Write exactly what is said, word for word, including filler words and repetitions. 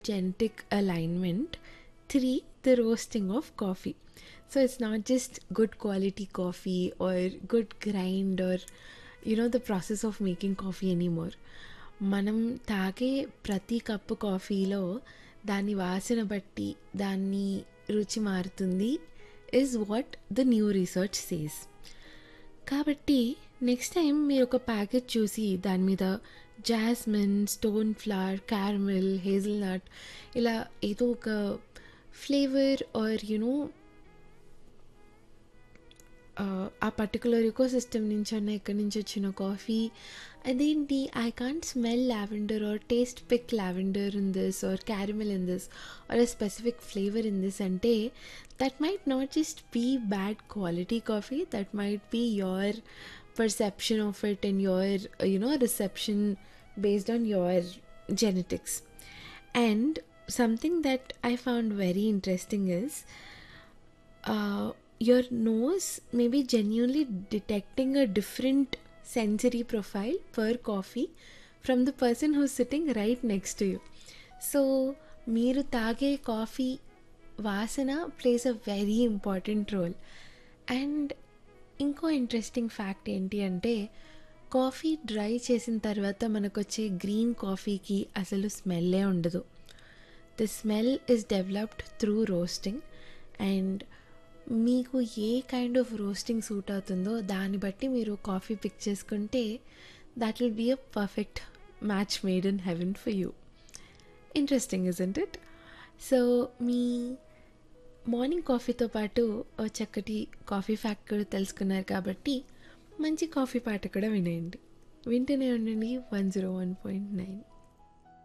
genetic alignment. Three, the roasting of coffee. So it's not just good quality coffee or good grind or you know the process of making coffee anymore. మనం తాగే ప్రతి cup కాఫీలో దాని వాసన బట్టి దాన్ని రుచి మారుతుంది is what the new research says. కాబట్టి నెక్స్ట్ టైం మీరు ఒక ప్యాకెట్ చూసి దాని మీద jasmine, stone flower, caramel, hazelnut ఇలా ఏదో ఒక ఫ్లేవర్ ఆర్ యునో ఆ పర్టికులర్ ఎకో సిస్టమ్ నుంచి అన్న ఎక్కడి నుంచి వచ్చిన కాఫీ, అదేంటి I can't smell lavender are taste pick lavender in this are caramel in this are a specific flavour in this అంటే that might not just be bad quality coffee, that might be your perception of it and your you know reception based on your genetics. And something that I found very interesting is uh, your nose may be genuinely detecting a different sensory profile per coffee from the person who's sitting right next to you. So మీరు తాగే coffee వాసన plays a very important role. And ఇంకో interesting fact ఏంటి అంటే coffee dry చేసిన తర్వాత మనకు వచ్చే గ్రీన్ కాఫీకి అసలు స్మెల్లే ఉండదు. The smell is developed through roasting. And మీకు ఏ కైండ్ ఆఫ్ రోస్టింగ్ సూట్ అవుతుందో దాన్ని బట్టి మీరు కాఫీ పిక్ చేసుకుంటే that will be a perfect match made in heaven for you. Interesting isn't it? So me morning కాఫీతో పాటు ఓ చక్కటి కాఫీ ఫ్యాక్ట్ కూడా తెలుసుకున్నారు కాబట్టి మంచి కాఫీ పాట కూడా వినేయండి. వింటూనే ఉండండి one zero one point nine.